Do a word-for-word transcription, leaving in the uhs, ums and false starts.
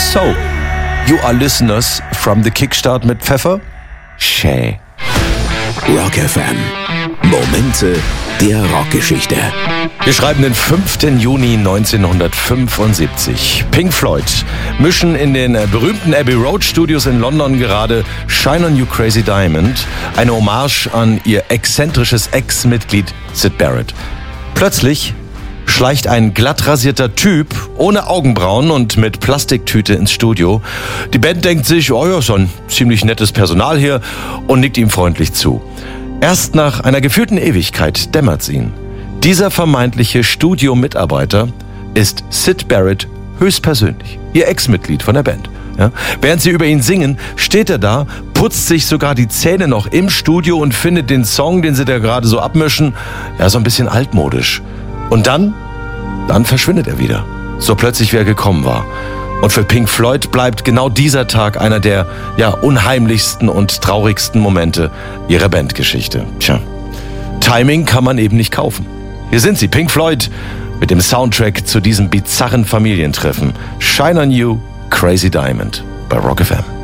So, you are listeners from the Kickstart mit Pfeffer? Schä. Rock F M. Momente der Rockgeschichte. Wir schreiben den fünften Juni neunzehnhundertfünfundsiebzig. Pink Floyd mischen in den berühmten Abbey Road Studios in London gerade Shine on You Crazy Diamond, eine Hommage an ihr exzentrisches Ex-Mitglied Syd Barrett. Plötzlich schleicht ein glatt rasierter Typ ohne Augenbrauen und mit Plastiktüte ins Studio. Die Band denkt sich, oh ja, so ein ziemlich nettes Personal hier, und nickt ihm freundlich zu. Erst nach einer gefühlten Ewigkeit dämmert's ihnen. Dieser vermeintliche Studiomitarbeiter ist Syd Barrett höchstpersönlich, ihr Ex-Mitglied von der Band. Ja? Während sie über ihn singen, steht er da, putzt sich sogar die Zähne noch im Studio und findet den Song, den sie da gerade so abmischen, ja, so ein bisschen altmodisch. Und dann, dann verschwindet er wieder. So plötzlich, wie er gekommen war. Und für Pink Floyd bleibt genau dieser Tag einer der, ja, unheimlichsten und traurigsten Momente ihrer Bandgeschichte. Tja, Timing kann man eben nicht kaufen. Hier sind sie, Pink Floyd, mit dem Soundtrack zu diesem bizarren Familientreffen. Shine on You, Crazy Diamond bei Rock F M.